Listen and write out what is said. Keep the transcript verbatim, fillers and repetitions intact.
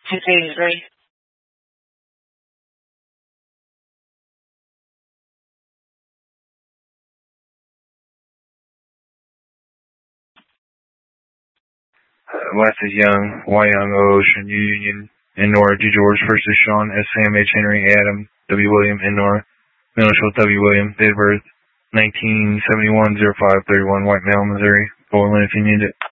His baby's ready. Uh, West is Young, Y Young, Ocean, U Union, N-Nor, G George, first is Sean, S Sam, H Henry, Adam, W William, N-Nor, Middle School, W William, date of birth, nineteen seventy-one, oh five thirty-one, White Male, Missouri. Call in if you need it.